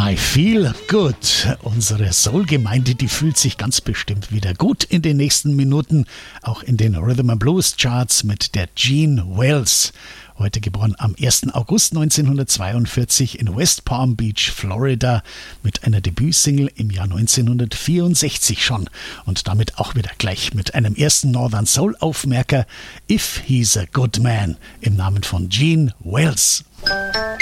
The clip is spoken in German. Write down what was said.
I feel good. Unsere Soul-Gemeinde, die fühlt sich ganz bestimmt wieder gut in den nächsten Minuten, auch in den Rhythm and Blues Charts mit der Jean Wells. Heute geboren am 1. August 1942 in West Palm Beach, Florida, mit einer Debütsingle im Jahr 1964 schon und damit auch wieder gleich mit einem ersten Northern Soul Aufmerker, If He's a Good Man, im Namen von Jean Wells.